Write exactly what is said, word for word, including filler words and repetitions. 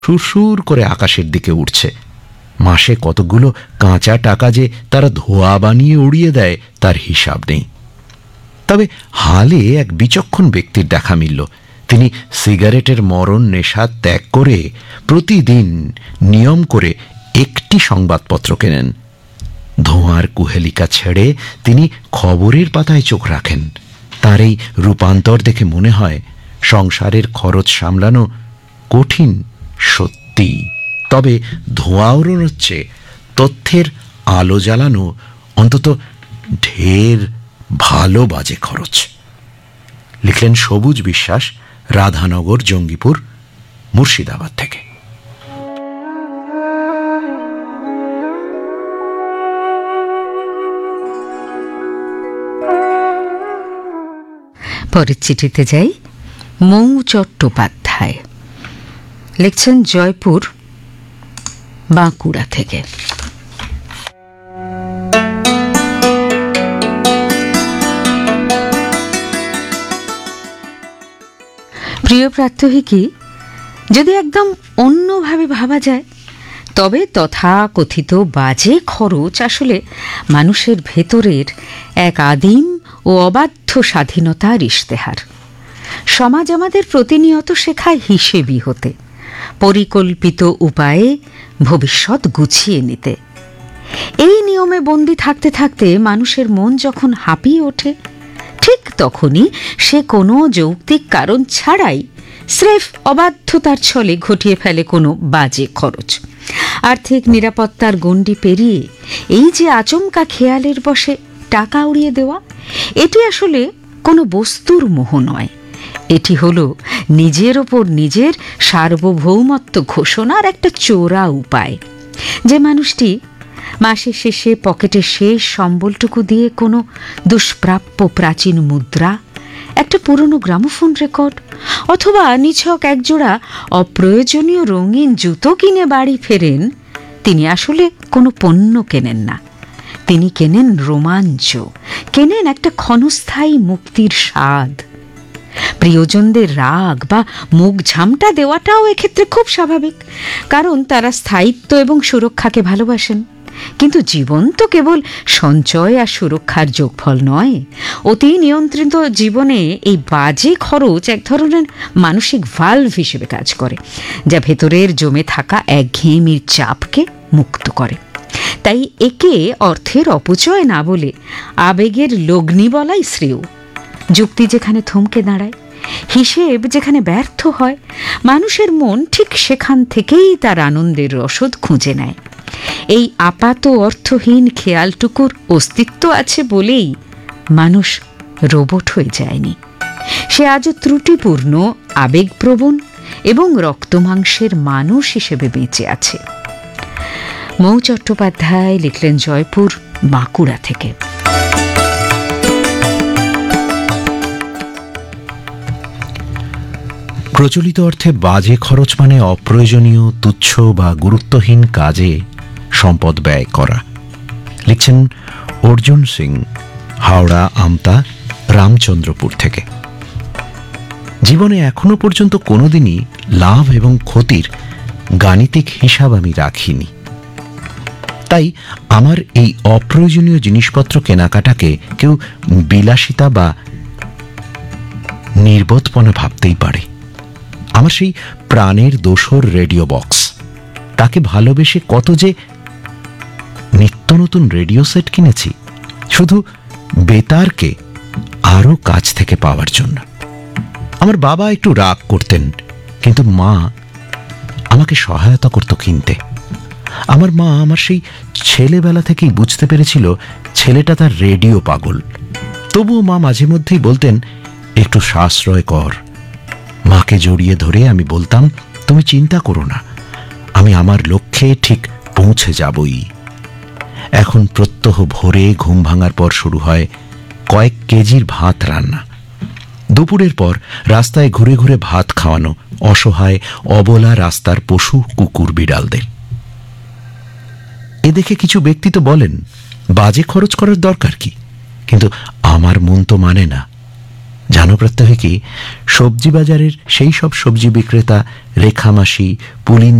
সুরসুর করে আকাশের দিকে উঠছে। মাসে কতগুলো কাঁচা টাকা যে তারা ধোঁয়া বানিয়ে উড়িয়ে দেয় তার হিসাব নেই। তবে হালে এক বিচক্ষণ ব্যক্তির দেখা মিলল। তিনি সিগারেটের মরণ নেশা ত্যাগ করে প্রতিদিন নিয়ম করে একটি সংবাদপত্র কেনেন। ধোঁয়ার কুহেলিকা ছেড়ে তিনি খবরের পাতায় চোখ রাখেন। তার এই রূপান্তর দেখে মনে হয় সংসারের খরচ সামলানো কঠিন সত্যি, তবে ধোঁয়া ওড়ানোর চেয়ে তথ্যের আলো জ্বালানো অন্তত ঢের ভালো বাজে খরচ। লিখলেন সবুজ বিশ্বাস, রাধানগর, জঙ্গিপুর, মুর্শিদাবাদ থেকে। পরের চিঠিতে যাই। মৌ চট্টোপাধ্যায় লিখছেন জয়পুর, বাঁকুড়া থেকে। প্রিয় প্রাত্যহিকী, যদি একদম অন্যভাবে ভাবা যায় তবে তথাকথিত বাজে খরচ আসলে মানুষের ভেতরের এক আদিম ও অবাধ্য স্বাধীনতার ইশতেহার। সমাজ আমাদের প্রতিনিয়ত শেখায় হিসেবি হতে, পরিকল্পিত উপায়ে ভবিষ্যৎ গুছিয়ে নিতে। এই নিয়মে বন্দী থাকতে থাকতে মানুষের মন যখন হাঁপিয়ে ওঠে, ঠিক তখনই সে কোনো যৌক্তিক কারণ ছাড়াই স্রেফ অবাধ্যতার ছলে ঘটিয়ে ফেলে কোনো বাজে খরচ। আর্থিক নিরাপত্তার গণ্ডি পেরিয়ে এই যে আচমকা খেয়ালের বশে টাকা উড়িয়ে দেওয়া, এটি আসলে কোনো বস্তুর মোহ নয়। এটি হলো নিজের ওপর নিজের সার্বভৌমত্ব ঘোষণার একটা চোরা উপায়। যে মানুষটি মাসের শেষে পকেটের শেষ সম্বলটুকু দিয়ে কোনো দুষ্প্রাপ্য প্রাচীন মুদ্রা, একটা পুরনো গ্রামোফোন রেকর্ড অথবা নিছক একজোড়া অপ্রয়োজনীয় রঙিন জুতো কিনে বাড়ি ফেরেন, তিনি আসলে কোনো পণ্য কেনেন না। তিনি কেনেন রোমাঞ্চ, কেনেন একটা ক্ষণস্থায়ী মুক্তির স্বাদ। প্রিয়জনদের রাগ বা মুখ ঝামটা দেওয়াটাও এক্ষেত্রে খুব স্বাভাবিক, কারণ তারা স্থায়িত্ব এবং সুরক্ষাকে ভালোবাসেন। কিন্তু জীবন তো কেবল সঞ্চয় আর সুরক্ষার যোগফল নয়। অতি নিয়ন্ত্রিত জীবনে এই বাজে খরচ এক ধরনের মানসিক ভালভ হিসেবে কাজ করে, যা ভেতরের জমে থাকা একঘেয়েমির চাপকে মুক্ত করে। তাই একে অর্থের অপচয় না বলে আবেগের লগ্নি বলাই শ্রেয়। যুক্তি যেখানে থমকে দাঁড়ায়, হিসেব যেখানে ব্যর্থ হয়, মানুষের মন ঠিক সেখান থেকেই তার আনন্দের রসদ খুঁজে নেয়। এই আপাত অর্থহীন খেয়ালটুকুর অস্তিত্ব আছে বলেই মানুষ রোবট হয়ে যায়নি। সে আজও ত্রুটিপূর্ণ, আবেগপ্রবণ এবং রক্তমাংসের মানুষ হিসেবে বেঁচে আছে। মৌ চট্টোপাধ্যায় লিখলেন জয়পুর, বাঁকুড়া থেকে। প্রচলিত অর্থে বাজে খরচ মানে অপ্রয়োজনীয়, তুচ্ছ বা গুরুত্বহীন কাজে সম্পদ ব্যয় করা। লিখছেন অর্জুন সিং, হাওড়া, আমতা, রামচন্দ্রপুর থেকে। জীবনে এখনো পর্যন্ত কোনোদিনই লাভ এবং ক্ষতির গাণিতিক হিসাব আমি রাখিনি। তাই আমার এই অপ্রয়োজনীয় জিনিসপত্র কেনাকাটাকে কেউ বিলাসিতা বা নির্বোধপনা ভাবতেই পারে। আমার সেই প্রাণের দোসর রেডিও বক্স, তাকে ভালোবেসে কত যে নিত্য নতুন রেডিও সেট কিনেছি, শুধু বেতারকে আরো কাছ থেকে পাওয়ার জন্য। আমার বাবা একটু রাগ করতেন, কিন্তু মা আমাকে সহায়তা করত কিনতে। আমার মা আমার সেই ছেলেবেলা থেকেই বুঝতে পেরেছিল ছেলেটা তার রেডিও পাগল। তবুও মা মাঝে মধ্যেই বলতেন, একটু সাশ্রয় কর। মাকে জড়িয়ে ধরে আমি বলতাম, তুমি চিন্তা করো না, আমি আমার লক্ষ্যে ঠিক পৌঁছে যাবই। এখন প্রত্যহ ভোরে ঘুম ভাঙার পর শুরু হয় কয়েক কেজির ভাত রান্না। দুপুরের পর রাস্তায় ঘুরে ঘুরে ভাত খাওয়ানো অসহায় অবলা রাস্তার পশু কুকুর বিড়ালদের। এ দেখে কিছু ব্যক্তি তো বলেন, বাজে খরচ করার দরকার কি? কিন্তু আমার মন তো মানে না। জানো প্রত্যহ কি, সবজি বাজারের সেই সব সবজি বিক্রেতা রেখামাসি, পুলিন